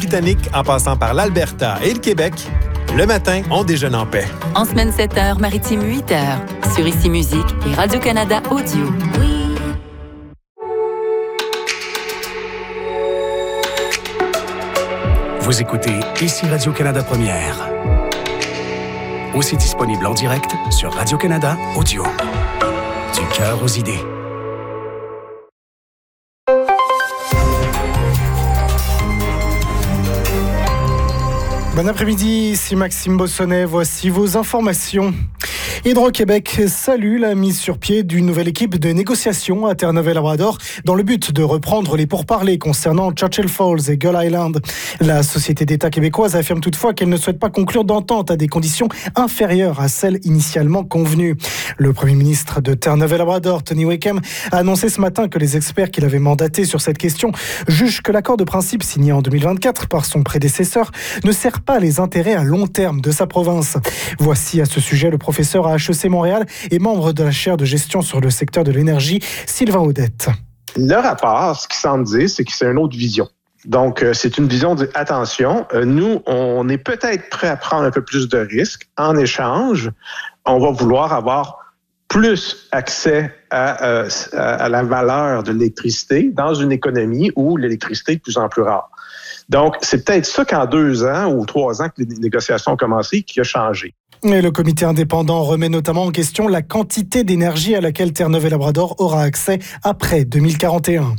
Colombie-Britannique en passant par l'Alberta et le Québec, le matin, on déjeune en paix. En semaine 7h, maritime 8h, sur Ici Musique et Radio-Canada Audio. Oui. Vous écoutez Ici Radio-Canada Première. Aussi disponible en direct sur Radio-Canada Audio. Du cœur aux idées. Bon après-midi, ici Maxime Bossonnet, voici vos informations. Hydro-Québec salue la mise sur pied d'une nouvelle équipe de négociation à Terre-Neuve-et-Labrador dans le but de reprendre les pourparlers concernant Churchill Falls et Gull Island. La Société d'État québécoise affirme toutefois qu'elle ne souhaite pas conclure d'entente à des conditions inférieures à celles initialement convenues. Le premier ministre de Terre-Neuve-et-Labrador, Tony Wakeham, a annoncé ce matin que les experts qu'il avait mandatés sur cette question jugent que l'accord de principe signé en 2024 par son prédécesseur ne sert pas les intérêts à long terme de sa province. Voici à ce sujet le professeur à HEC Montréal et membre de la chaire de gestion sur le secteur de l'énergie, Sylvain Audette. Le rapport, ce qu'il semble dire, c'est que c'est une autre vision. Donc, c'est une vision de, attention, nous, on est peut-être prêt à prendre un peu plus de risques. En échange, on va vouloir avoir plus accès à la valeur de l'électricité dans une économie où l'électricité est de plus en plus rare. Donc, c'est peut-être ça qu'en 2 ans ou 3 ans que les négociations ont commencé qui a changé. Et le comité indépendant remet notamment en question la quantité d'énergie à laquelle Terre-Neuve-et-Labrador aura accès après 2041.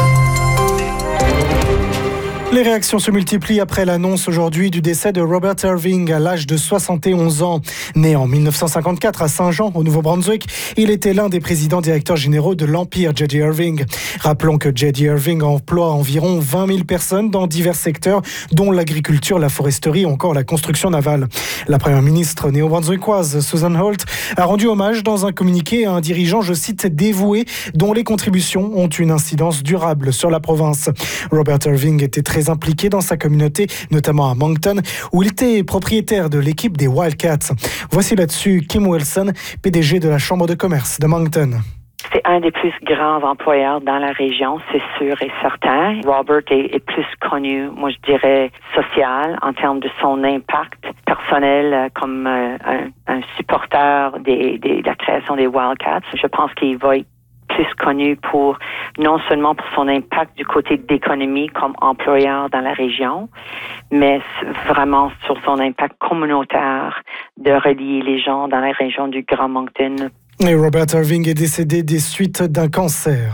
Les réactions se multiplient après l'annonce aujourd'hui du décès de Robert Irving à l'âge de 71 ans. Né en 1954 à Saint-Jean, au Nouveau-Brunswick, il était l'un des présidents directeurs généraux de l'Empire J.D. Irving. Rappelons que J.D. Irving emploie environ 20 000 personnes dans divers secteurs, dont l'agriculture, la foresterie ou encore la construction navale. La première ministre néo-brunswickoise, Susan Holt, a rendu hommage dans un communiqué à un dirigeant, je cite, dévoué, dont les contributions ont une incidence durable sur la province. Robert Irving était très impliqué dans sa communauté, notamment à Moncton, où il était propriétaire de l'équipe des Wildcats. Voici là-dessus Kim Wilson, PDG de la Chambre de commerce de Moncton. C'est un des plus grands employeurs dans la région, c'est sûr et certain. Robert est plus connu, moi je dirais, social, en termes de son impact personnel comme un supporter de la création des Wildcats. Je pense qu'il va être plus connu pour non seulement pour son impact du côté d'économie comme employeur dans la région, mais vraiment sur son impact communautaire de relier les gens dans la région du Grand Moncton. Et Robert Irving est décédé des suites d'un cancer.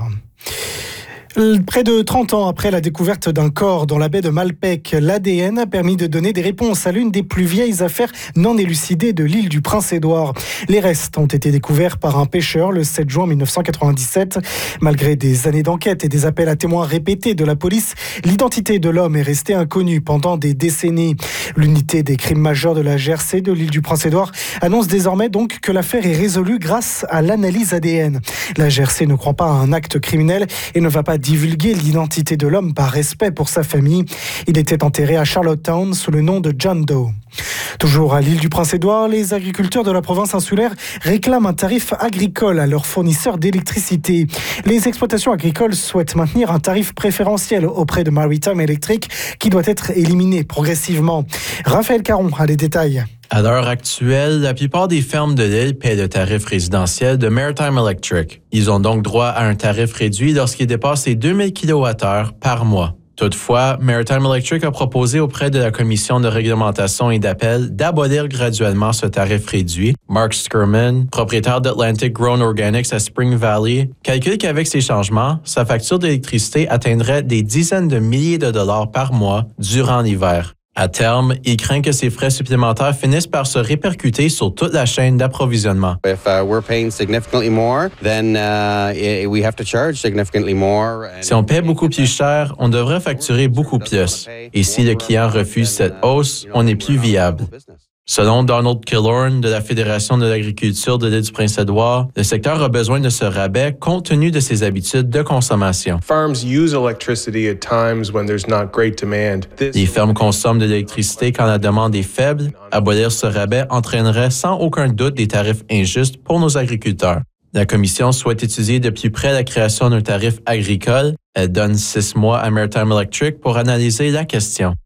Près de 30 ans après la découverte d'un corps dans la baie de Malpec, l'ADN a permis de donner des réponses à l'une des plus vieilles affaires non élucidées de l'île du Prince-Édouard. Les restes ont été découverts par un pêcheur le 7 juin 1997. Malgré des années d'enquête et des appels à témoins répétés de la police, l'identité de l'homme est restée inconnue pendant des décennies. L'unité des crimes majeurs de la GRC de l'île du Prince-Édouard annonce désormais donc que l'affaire est résolue grâce à l'analyse ADN. La GRC ne croit pas à un acte criminel et ne va pas divulguer l'identité de l'homme par respect pour sa famille. Il était enterré à Charlottetown sous le nom de John Doe. Toujours à l'île du Prince-Édouard, les agriculteurs de la province insulaire réclament un tarif agricole à leurs fournisseurs d'électricité. Les exploitations agricoles souhaitent maintenir un tarif préférentiel auprès de Maritime Electric qui doit être éliminé progressivement. Raphaël Caron a les détails. À l'heure actuelle, la plupart des fermes de l'île paient le tarif résidentiel de Maritime Electric. Ils ont donc droit à un tarif réduit lorsqu'ils dépassent les 2000 kWh par mois. Toutefois, Maritime Electric a proposé auprès de la Commission de réglementation et d'appel d'abolir graduellement ce tarif réduit. Mark Skirman, propriétaire d'Atlantic Grown Organics à Spring Valley, calcule qu'avec ces changements, sa facture d'électricité atteindrait des dizaines de milliers de dollars par mois durant l'hiver. À terme, il craint que ces frais supplémentaires finissent par se répercuter sur toute la chaîne d'approvisionnement. Si on paie beaucoup plus cher, on devrait facturer beaucoup plus. Et si le client refuse cette hausse, on n'est plus viable. Selon Donald Killorn de la Fédération de l'agriculture de l'île du Prince-Édouard, le secteur a besoin de ce rabais compte tenu de ses habitudes de consommation. Les fermes consomment de l'électricité quand la demande est faible. Abolir ce rabais entraînerait sans aucun doute des tarifs injustes pour nos agriculteurs. La Commission souhaite étudier de plus près la création d'un tarif agricole. Elle donne 6 mois à Maritime Electric pour analyser la question.